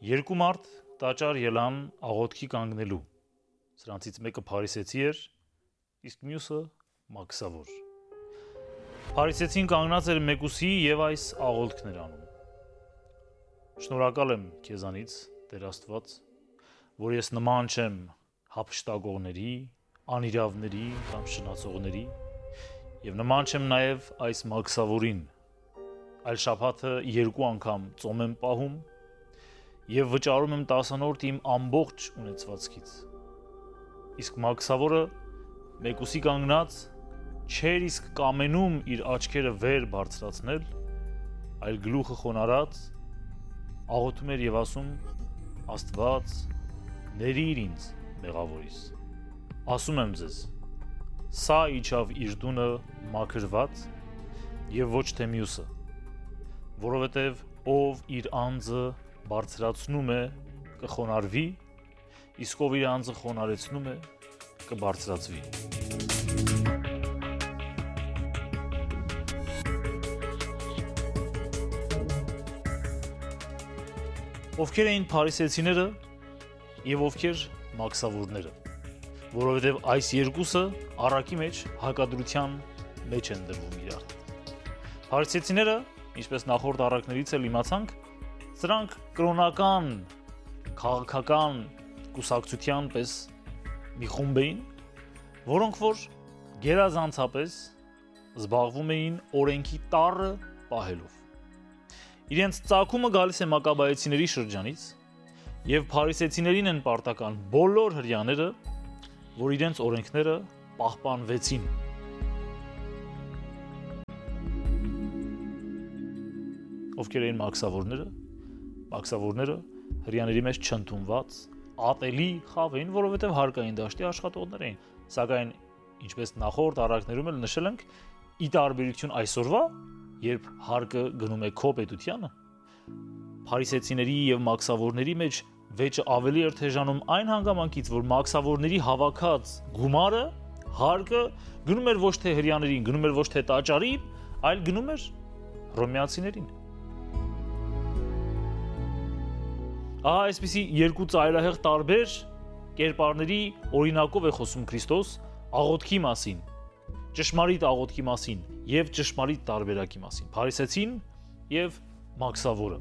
Երկու մարդ տաճար ելան աղոթքի կանգնելու, սրանցից մեկը փարիսեցի էր, իսկ մյուսը մաքսավոր։ Փարիսեցին կանգնած էր մեկուսի և այս աղոթքն էր անում. Շնորհակալ եմ քեզանից, Տեր Աստված, որ ես նման չեմ հափշտակողների, անիրավների կամ շնացողների, և նման չեմ նաև այս մաքսավորին, այլ շաբաթը 2 անգամ ծոմ եմ պահում և վճարում եմ 10-րդ իմ ամբողջ ունեցվածքից։ Իսկ մաքսավորը մեկուսի կանգնած չէր իսկ կամենում իր աչքերը վեր բարձրացնել, այլ գլուխը խոնարհած աղոթում էր և ասում. Աստված, ներիր ինձ մեղավորիս։ Ասում եմ ձեզ, սա իջավ իր տունը մաքրված և ոչ թե մյուսը, որովհետև ով իր անձը բարձրացնում է, կխոնարհվի, իսկ ով իր անձը խոնարհեցնում է, կբարձրացվի։ Ովքեր էին փարիսեցիները և ովքեր մաքսավորները, որովհետև այս երկուսը առակի մեջ հակադրության մեջ են դրվում իրար հետ։ Փարիսեցիները, ինչպես նախորդ առակներից էլ իմացանք, սրանք կրոնական, քաղաքական կուսակցության պես մի խումբ էին, որոնք որ գերազանցապես զբաղվում էին օրենքի տառը պահելով։ Իրենց ծագումը գալիս է մակաբայեցիների շրջանից և փարիսեցիներին են պարտական բոլոր հրեաները, որ իրենց օրենքները պահպանվեցին։ Ովքեր էին մաքսավորները։ Մաքսավորները հրեաների մեջ չընդունված ատելի խավ էին, որովհետև հարկային դաշտի աշխատողներ էին, սակայն ինչպես նախորդ առակներում էլ նշել ենք, ի տարբերություն այսօրվա, երբ հարկը գնում է քո պետությանը, փարիսեցիների և մաքսավորների մեջ վեճը ավելի էր թեժանում այն հանգամանքից, որ մաքսավորների հավաքած գումարը, հարկը գնում էր ոչ թե հրեաներին, գնում էր ոչ թե տաճարին, այլ գնում էր հռոմեացիներին։ Ահա այսպիսի երկու ծայրահեղ տարբեր կերպարների օրինակով է խոսում Քրիստոս աղոթքի մասին, ճշմարիտ աղոթքի մասին և ճշմարիտ տարբերակի մասին, փարիսեցին և մաքսավորը։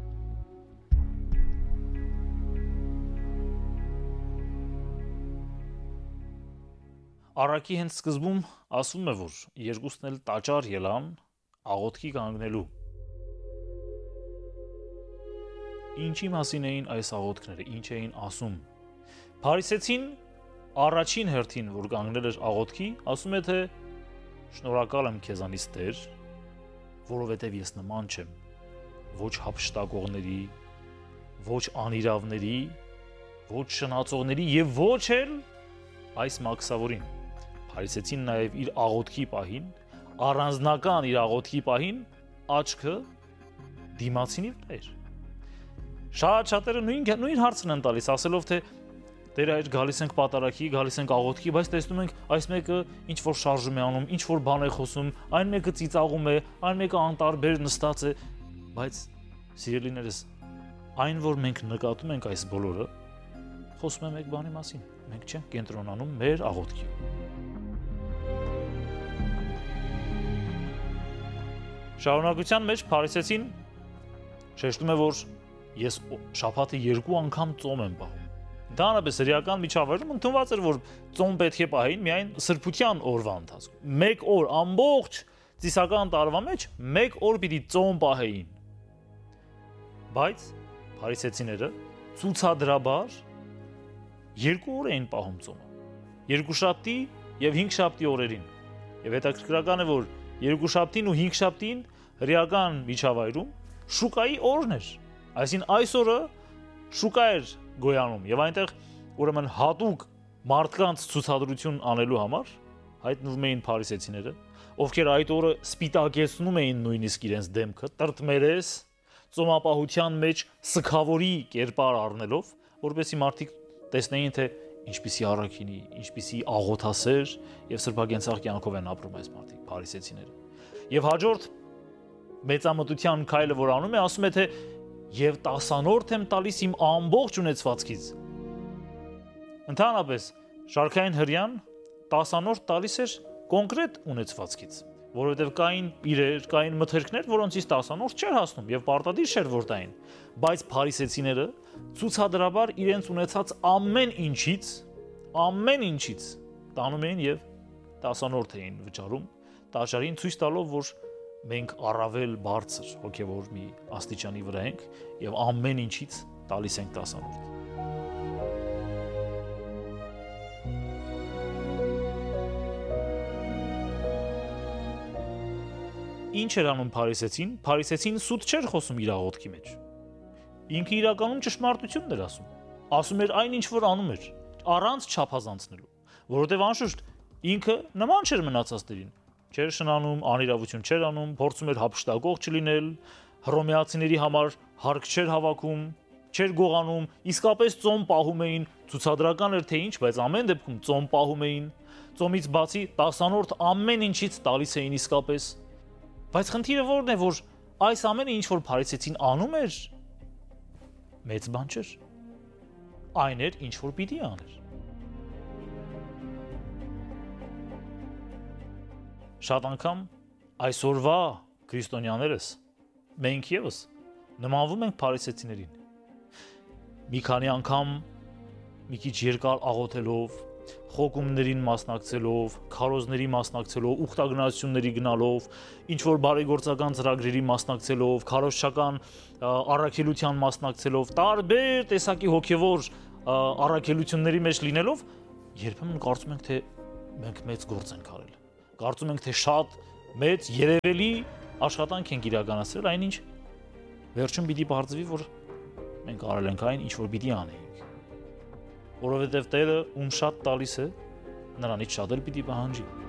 Առակի հենց սկզբում ասվում է, որ երկուսն էլ տաճար ելան աղոթքի կանգնելու։ Ինչի մասին էին այս աղոթքները, ինչ էին ասում։ Փարիսեցին առաջին հերթին, որ կանգնել էր աղոթքի, ասում է, թե շնորհակալ եմ քեզանից Տեր, որովհետև ես նման չեմ ոչ հափշտակողների, ոչ անիրավների, ոչ շնացողների և ոչ էլ այս մաքսավորին։ Փարիսեցին նաև իր աղոթքի պահին, առանձնական իր աղոթքի պահին աչքը դիմացինի վրա էր։ Շատ-շատերը նույն հարցն են տալիս, ասելով, թե Տեր այր գալիս ենք պատարագի, գալիս ենք աղոթքի, բայց տեսնում ենք այս մեկը ինչ որ շարժում է անում, ինչ որ բան է խոսում, այն մեկը ծիծաղում է, այն մեկը անտարբեր նստած է, բայց սիրելիներս, այն որ մենք նկատում ենք այս բոլորը, խոսում է մեկ բանի մասին, մենք չենք կենտրոնանում մեր աղոթքի։ Շարունակության մեջ փարիսեցին շեշտում է, որ ես շաբաթը 2 անգամ ծոմ եմ պահում։ Ընդհանրապես հրեական միջավայրում ընդունված էր, որ ծոմ պետք է պահեին միայն սրբության օրվա ընթացքում։ Մեկ օր ամբողջ ծիսական տարվա մեջ մեկ օր պիտի ծոմ պահեին։ Բայց փարիսեցիները ցուցադրաբար 2 օր էին պահում ծոմը։ Երկուշաբթի և հինգշաբթի օրերին։ Եվ հետաքրքրական է, որ երկուշաբթին ու հինգշաբթին հրեական միջավայրում շուկայի օրն էր։ Այսինքն այս օրը շուկա էր գոյանում եւ այնտեղ ուրեմն հատուկ մարդկանց ցուցադրություն անելու համար հայտնվում էին փարիսեցիները, ովքեր այդ օրը սպիտակեցնում էին նույնիսկ իրենց դեմքը, տրտմերես, ծոմապահության մեջ սքավորի կերպար առնելով, որպեսզի մարդիկ տեսնեին, թե ինչպիսի առաքինի, ինչպիսի աղոթասեր եւ սրբագենցաղ կյանքով են ապրում այս մարդիկ, փարիսեցիները։ Եվ հաջորդ մեծամտության քայլը, որ անում է, ասում է, թե եւ 10-րդ եմ տալիս իմ ամբողջ ունեցվածքից։ Ընդհանրապես Շարքային հрьяան 10-րդ տալիս էր կոնկրետ ունեցվածքից, որովհետեւ կային իրեր, կային մթերքներ, որոնցից 10-րդ չէր հասնում եւ պարտադիր չէր որ տային, բայց փարիսեցիները ցուցադրաբար իրենց ունեցած ամեն ինչից տանում էին եւ 10-րդ էին վճարում, տաճարին ցույց տալով, որ մենք առավել բարձր հոգևոր մի աստիճանի վրա ենք եւ ամեն ինչից տալիս ենք 10-րդ։ Ինչ էր անում փարիսեցին։ Փարիսեցին սուտ չէր խոսում իր աղոթքի մեջ։ Ինքը իրականում ճշմարտությունն էր ասում։ Ասում էր այն ինչ որ անում էր, առանց չափազանցնելու, որովհետեւ անշուշտ ինքը նման չէր մնացածներին։ Չէր շնանում, անիրավություն չէր անում, փորձում էր հափշտակող չլինել, հռոմեացիների համար հարկ չէր հավաքում, չէր գողանում, իսկապես ծոմ պահում էին, ցուցադրական էր թե ինչ, բայց ամեն դեպքում ծոմ պահում էին, ծոմից բացի 10-րդ ամեն ինչից տալիս էին իսկապես։ Բայց խնդիրը որն է, որ այս ամենը ինչ որ փարիսեցին անում էր, մեծ բան չէր։ Այն էր ինչ որ պիտի աներ։ Շատ անգամ այսօրվա քրիստոնյաներս մենք եւս նմանվում ենք փարիսեցիներին։ Մի քանի անգամ մի քիչ երկար աղոթելով, խոկումներին մասնակցելով, քարոզների մասնակցելով, ուխտագնացությունների գնալով, ինչ որ բարեգործական ծրագրերի մասնակցելով, քարոզչական առաքելության մասնակցելով, տարբեր տեսակի հոգևոր առաքելությունների մեջ լինելով, երբեմն կարծում ենք, թե մենք մեծ գործ ենք արել։ Կարծում ենք, թե շատ մեծ երևելի աշխատանք ենք իրականացրել, այնինչ վերջում պիտի բարձվի, որ մենք արել ենք այն, ինչ որ պիտի անեինք։ Որովհետև Տերը ում շատ տալիս է, նրանից շատ էլ պիտի պահանջի։